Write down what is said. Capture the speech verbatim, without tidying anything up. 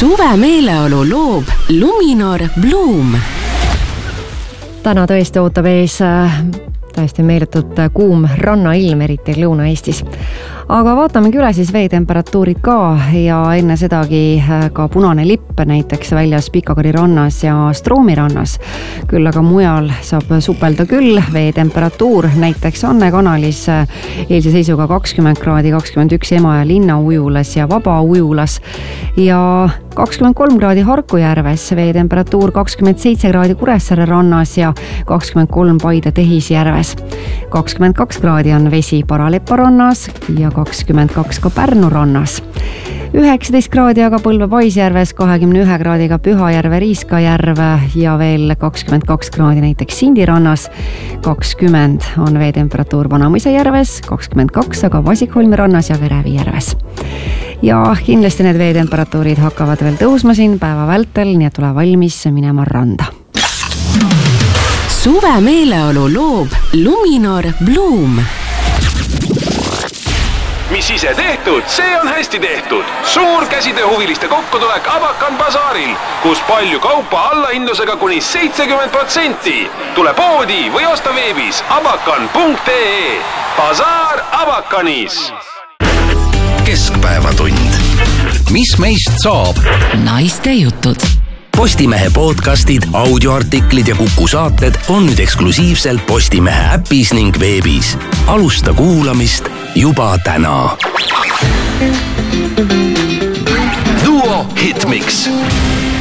Suve meeleolu loob Luminor Bloom. Täna tõesti ootab ees täiesti meeletult kuum rannailm, eriti Lõuna-Eestis. Aga vaatamegi üle siis veetemperatuurid ka ja enne sedagi ka punane lipp näiteks väljas Pikakari rannas ja Stroomi rannas. Küll aga mujal saab supelda küll. Veetemperatuur näiteks Anne kanalis eilse seisuga kakskümmend kraadi, kakskümmend üks Emajõe linna ujulas ja Vaba ujulas ja kakskümmend kolm kraadi Harku järves, veetemperatuur kakskümmend seitse kraadi Kuressaare rannas ja kakskümmend kolm Paide Tehisjärves. kakskümmend kaks kraadi on vesi Paralepa rannas ja kakskümmend kaks ka Pärnu rannas. üheksateist kraadi aga Põlva Paisjärves, kahekümne ühe kraadiga Pühajärve Riiskajärv ja veel kakskümmend kaks kraadi näiteks Sindi rannas. kakskümmend on veetemperatuur Vanamõisa järves, kakskümmend kaks aga Vasikholmi rannas ja Verevi järves. Ja kindlasti need veetemperatuurid hakkavad veel tõusma siin päeva vältel, nii et tule valmis minema randa. Suve meeleolu loob Luminor Bloom. Mis ise tehtud, see on hästi tehtud. Suur käsitööhuviliste kokkutulek Abakan basaaril, kus palju kaupa allahindlusega kuni seitsekümmend protsenti. Tule poodi või osta veebis abakan punkt ee. Basaar Abakanis. Keskpäevatund. Mis meist saab? Naiste jutud. Postimehe podcastid, audioartiklid ja Kuku saated on nüüd eksklusiivselt Postimehe äpis ning veebis. Alusta kuulamist juba täna. Duo Hitmix.